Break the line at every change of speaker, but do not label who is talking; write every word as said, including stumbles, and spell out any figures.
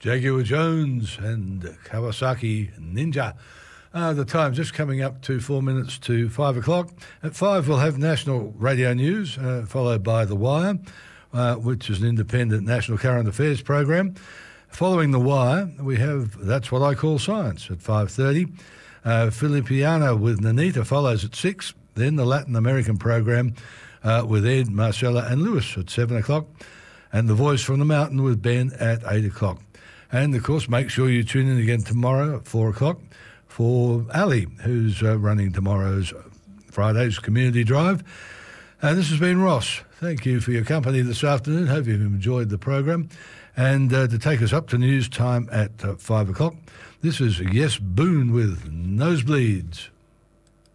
Jaguar Jones and Kawasaki Ninja. Uh, the time's just coming up to four minutes to five o'clock. At five, we'll have national radio news, uh, followed by The Wire, uh, which is an independent national current affairs program. Following The Wire, we have That's What I Call Science at five thirty. Uh, Filipiana with Nanita follows at six. Then the Latin American program uh, with Ed, Marcella and Lewis at seven o'clock. And The Voice from the Mountain with Ben at eight o'clock. And, of course, make sure you tune in again tomorrow at four o'clock for Ali, who's uh, running tomorrow's Friday's Community Drive. And this has been Ross. Thank you for your company this afternoon. Hope you've enjoyed the program. And uh, to take us up to news time at uh, five o'clock, this is Yes Boone with Nosebleeds.